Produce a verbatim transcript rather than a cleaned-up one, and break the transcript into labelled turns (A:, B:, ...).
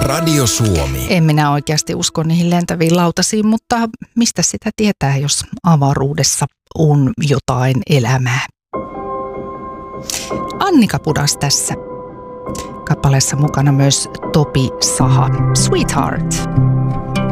A: Radio Suomi.
B: En minä oikeasti usko niihin lentäviin lautasiin, mutta mistä sitä tietää, jos avaruudessa on jotain elämää? Annika Pudas tässä. Kappaleessa mukana myös Topi Saha. Sweetheart.